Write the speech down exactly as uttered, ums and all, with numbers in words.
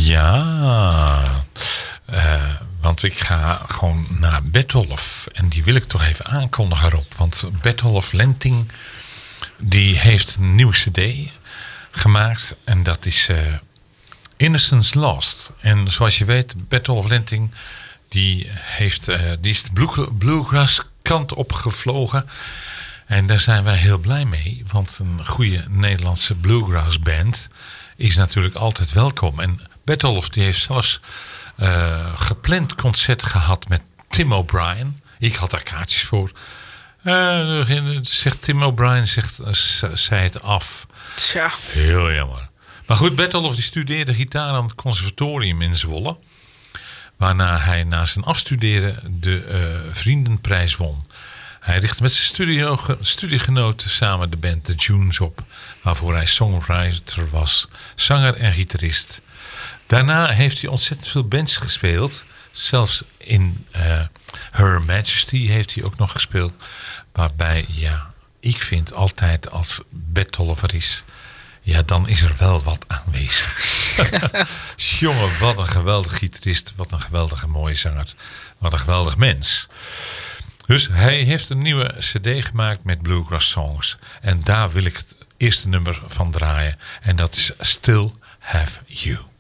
Ja, uh, want ik ga gewoon naar Bertolf. En die wil ik toch even aankondigen, Rob. Want Bertolf Lenting, die heeft een nieuwe cd gemaakt. En dat is uh, Innocence Lost. En zoals je weet, Bertolf Lenting, die, heeft, uh, die is de blue, bluegrass kant opgevlogen. En daar zijn wij heel blij mee. Want een goede Nederlandse bluegrass band is natuurlijk altijd welkom. En Bertolf die heeft zelfs uh, gepland concert gehad met Tim O'Brien. Ik had daar kaartjes voor. Uh, zegt Tim O'Brien, zegt, uh, zei het af. Tja. Heel jammer. Maar goed, Bertolf die studeerde gitaar aan het conservatorium in Zwolle. Waarna hij na zijn afstuderen de uh, Vriendenprijs won. Hij richtte met zijn studio, studiegenoten samen de band The Junes op. Waarvoor hij songwriter was, zanger en gitarist. Daarna heeft hij ontzettend veel bands gespeeld. Zelfs in uh, Her Majesty heeft hij ook nog gespeeld. Waarbij, ja, ik vind altijd als Bertolf er is, ja, dan is er wel wat aanwezig. Jongen, wat een geweldig gitarist. Wat een geweldige mooie zanger. Wat een geweldig mens. Dus hij heeft een nieuwe cd gemaakt met bluegrass songs. En daar wil ik het eerste nummer van draaien. En dat is Still Have You.